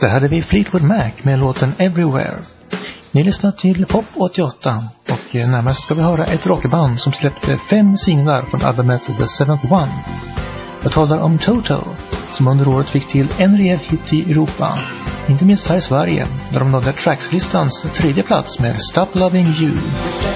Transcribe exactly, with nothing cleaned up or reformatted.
där hade vi Fleetwood Mac med låten Everywhere. Ni lyssnar till Pop åttioåtta och närmast ska vi höra ett rockband som släppte fem singlar från albumet The Seventh One. Jag talar om Toto, som under året fick till en rejäl hit i Europa, inte minst här i Sverige, där de nådde Trackslistans tredje plats med Stop Loving You.